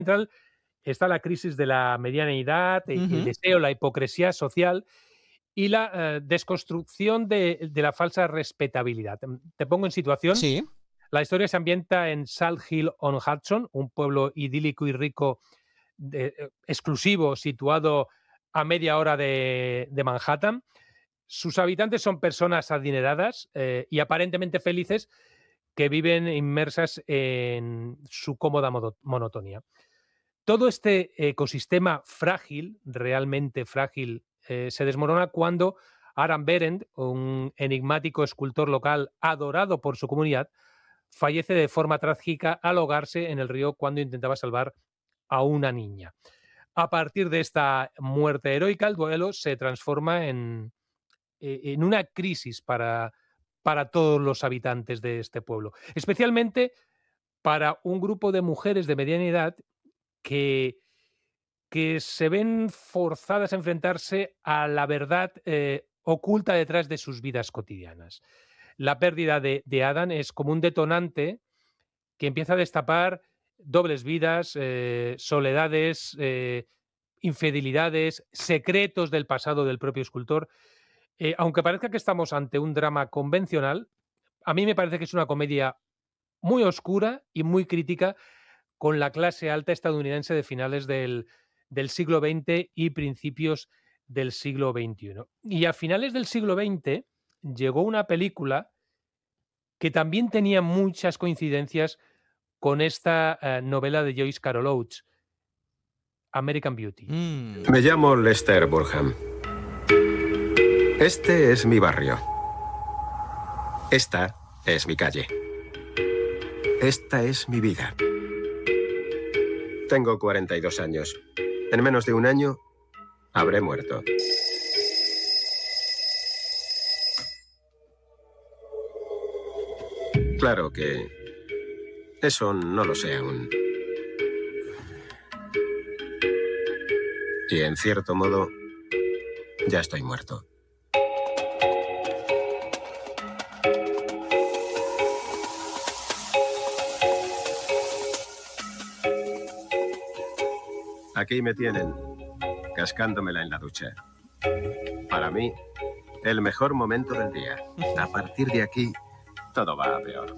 central está la crisis de la medianidad, el Ujú. deseo, la hipocresía social y la desconstrucción de la falsa respetabilidad. Te pongo en situación. Sí. La historia se ambienta en Salt Hill on Hudson, un pueblo idílico y rico, exclusivo, situado a media hora de Manhattan. Sus habitantes son personas adineradas y aparentemente felices que viven inmersas en su cómoda monotonía. Todo este ecosistema frágil, realmente frágil, se desmorona cuando Aram Berend, un enigmático escultor local adorado por su comunidad, fallece de forma trágica al ahogarse en el río cuando intentaba salvar a una niña. A partir de esta muerte heroica, el duelo se transforma en una crisis para todos los habitantes de este pueblo, especialmente para un grupo de mujeres de mediana edad que, que se ven forzadas a enfrentarse a la verdad oculta detrás de sus vidas cotidianas. La pérdida de Adam es como un detonante que empieza a destapar dobles vidas, soledades, infidelidades, secretos del pasado del propio escultor. Aunque parezca que estamos ante un drama convencional, a mí me parece que es una comedia muy oscura y muy crítica con la clase alta estadounidense de finales del siglo XX y principios del siglo XXI. Y a finales del siglo XX llegó una película que también tenía muchas coincidencias con esta novela de Joyce Carol Oates, American Beauty. Mm. Me llamo Lester Burham. Este es mi barrio. Esta es mi calle. Esta es mi vida. Tengo 42 años. En menos de un año habré muerto. Claro que eso no lo sé aún. Y en cierto modo, ya estoy muerto. Aquí me tienen, cascándomela en la ducha. Para mí, el mejor momento del día. A partir de aquí, todo va a peor.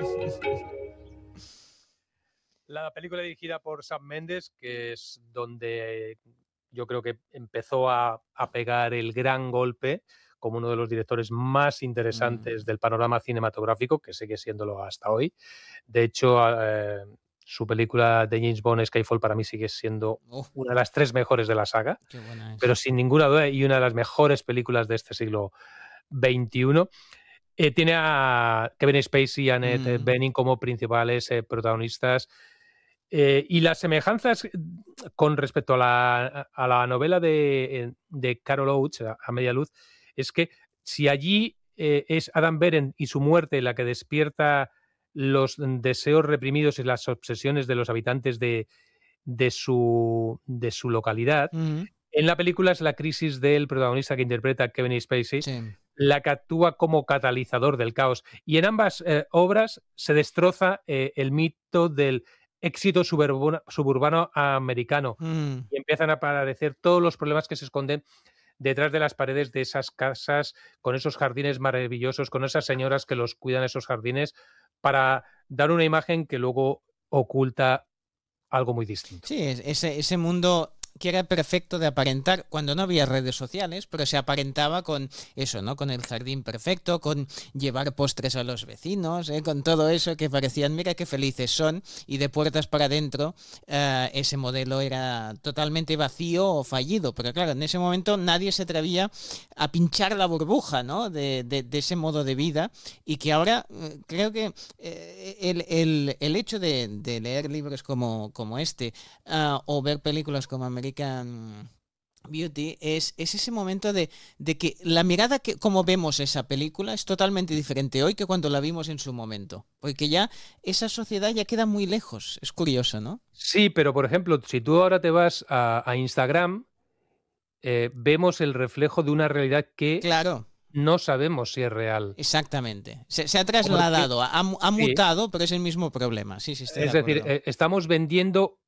La película dirigida por Sam Mendes, que es donde yo creo que empezó a pegar el gran golpe como uno de los directores más interesantes Mm. del panorama cinematográfico, que sigue siéndolo hasta hoy. De hecho, su película de James Bond, Skyfall, para mí sigue siendo Oh, una de las 3 mejores de la saga, qué buena pero es. sin ninguna duda, y una de las mejores películas de este siglo XXI. Tiene a Kevin Spacey y Annette Mm. Bening como principales protagonistas. Y las semejanzas con respecto a la novela de Carol Oates, A Media Luz, es que si allí es Adam Berend y su muerte la que despierta los deseos reprimidos y las obsesiones de los habitantes de su localidad, Ujú. en la película es la crisis del protagonista que interpreta Kevin Spacey Sí. la que actúa como catalizador del caos. Y en ambas obras se destroza el mito del éxito suburbano americano Mm. y empiezan a aparecer todos los problemas que se esconden detrás de las paredes de esas casas, con esos jardines maravillosos, con esas señoras que los cuidan esos jardines, para dar una imagen que luego oculta algo muy distinto. Sí, ese mundo que era perfecto de aparentar cuando no había redes sociales, pero se aparentaba con eso, ¿no? Con el jardín perfecto, con llevar postres a los vecinos, con todo eso que parecían, mira qué felices son, y de puertas para adentro ese modelo era totalmente vacío o fallido. Pero claro, en ese momento nadie se atrevía a pinchar la burbuja, ¿no? De ese modo de vida, y que ahora creo que el hecho de leer libros como este, o ver películas como American Beauty, es ese momento de que la mirada que como vemos esa película es totalmente diferente hoy que cuando la vimos en su momento. Porque ya esa sociedad ya queda muy lejos. Es curioso, ¿no? Sí, pero por ejemplo, si tú ahora te vas a Instagram, vemos el reflejo de una realidad que Claro, no sabemos si es real. exactamente. Se ha Porque trasladado, ha sí, mutado, pero es el mismo problema. Sí, sí, estoy de es decir, acuerdo. estamos vendiendo